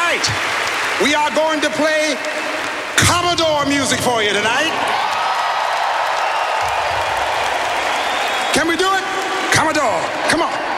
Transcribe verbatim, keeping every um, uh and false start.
Tonight, we are going to play Commodore music for you tonight. Can we do it? Commodore, come on.